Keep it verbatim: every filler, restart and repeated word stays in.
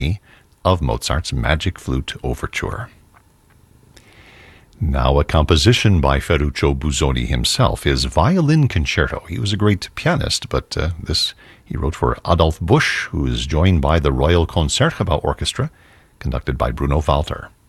of Mozart's Magic Flute Overture. Now a composition by Ferruccio Busoni himself, his Violin Concerto. He was a great pianist, but uh, this he wrote for Adolf Busch, who is joined by the Royal Concertgebouw Orchestra, conducted by Bruno Walter.